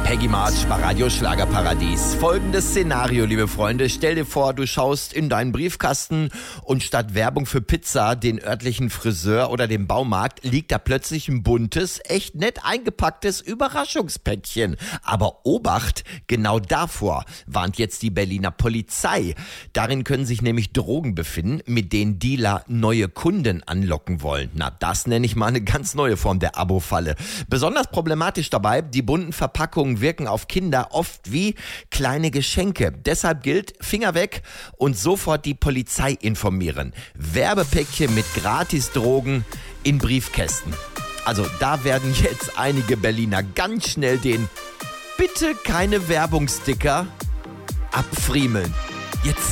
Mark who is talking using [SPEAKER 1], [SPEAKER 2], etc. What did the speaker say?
[SPEAKER 1] Peggy March bei Radio Schlagerparadies. Folgendes Szenario, liebe Freunde. Stell dir vor, du schaust in deinen Briefkasten und statt Werbung für Pizza, den örtlichen Friseur oder den Baumarkt, liegt da plötzlich ein buntes, echt nett eingepacktes Überraschungspäckchen. Aber Obacht, genau davor warnt jetzt die Berliner Polizei. Darin können sich nämlich Drogen befinden, mit denen Dealer neue Kunden anlocken wollen. Na, das nenne ich mal eine ganz neue Form der Abo-Falle. Besonders problematisch dabei, die bunten Verpackungen wirken auf Kinder oft wie kleine Geschenke. Deshalb gilt, Finger weg und sofort die Polizei informieren. Werbepäckchen mit Gratisdrogen in Briefkästen. Also da werden jetzt einige Berliner ganz schnell den "Bitte keine Werbungssticker" abfriemeln. Jetzt